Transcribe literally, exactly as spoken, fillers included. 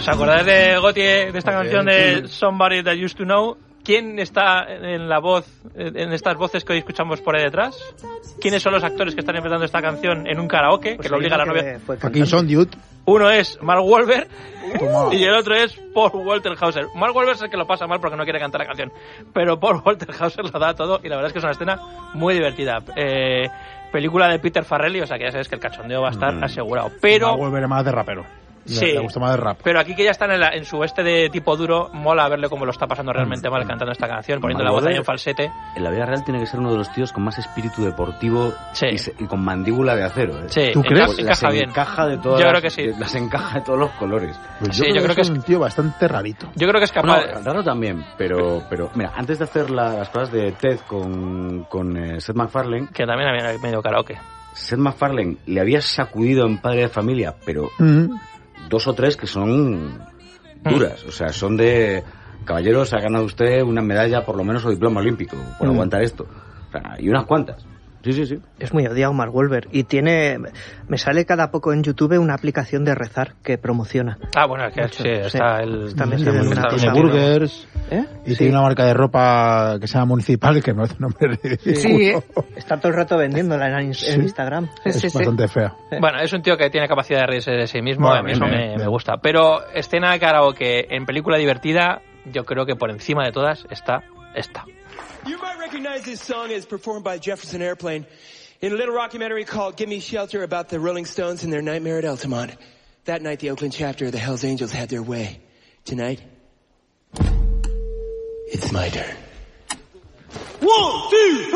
¿Os acordáis de Gautier, de esta canción de Somebody That Used to Know? ¿Quién está en la voz, en estas voces que hoy escuchamos por ahí detrás? ¿Quiénes son los actores que están interpretando esta canción en un karaoke? Pues que lo obliga a la novia. Parkinson, dude. Uno es Mark Wahlberg y el otro es Paul Walter Hauser. Mark Wahlberg es el que lo pasa mal porque no quiere cantar la canción, pero Paul Walter Hauser lo da todo y la verdad es que es una escena muy divertida. Eh, película de Peter Farrelly, o sea que ya sabes que el cachondeo va a estar mm. asegurado. Pero Mark Wahlberg más de rapero. Sí, le gusta más de rap. Pero aquí que ya están en, la, en su este de tipo duro, mola verle cómo lo está pasando realmente mal cantando esta canción, poniendo la voz ahí en falsete. En la vida real tiene que ser uno de los tíos con más espíritu deportivo sí. y, se, y con mandíbula de acero. ¿eh? Sí, ¿tú crees? Encaja, encaja bien. Encaja de todas yo las, creo que sí. Las encaja de todos los colores. Pues yo, sí, creo, yo creo que es un tío bastante rarito. Yo creo que es capaz. No, raro también, pero, pero mira, antes de hacer la, las cosas de Ted con, con eh, Seth MacFarlane, que también había medio karaoke. Seth MacFarlane le había sacudido en Padre de Familia, pero mm. dos o tres que son duras, mm. o sea, son de caballeros, ha ganado usted una medalla por lo menos o diploma olímpico por mm. aguantar esto, o sea, y unas cuantas. Sí, sí, sí. Es muy odiado Mark Wahlberg y tiene, me sale cada poco en YouTube una aplicación de rezar que promociona. Ah, bueno, es que Mucho, sí, está sí. el está metido en una tiene burgers ¿Eh? y sí. tiene una marca de ropa que se llama Municipal que no es un nombre ridículo. Sí, está todo el rato vendiéndola en, en sí. Instagram. Es sí, bastante sí. fea. Bueno, es un tío que tiene capacidad de reírse de sí mismo, bueno, a mí eso me, me, me gusta. Pero escena de karaoke en película divertida, yo creo que por encima de todas está esta. You might recognize this song as performed by Jefferson Airplane in a little documentary called Give Me Shelter about the Rolling Stones and their nightmare at Altamont. That night, the Oakland chapter of the Hells Angels had their way. Tonight, it's my turn. One, two,